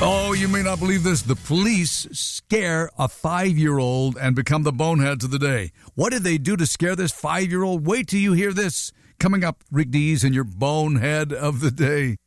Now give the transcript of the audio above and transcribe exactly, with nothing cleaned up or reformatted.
Oh, you may not believe this. The police scare a five-year-old and become the boneheads of the day. What did they do to scare this five-year-old? Wait till you hear this. Coming up, Rick Dees and your bonehead of the day.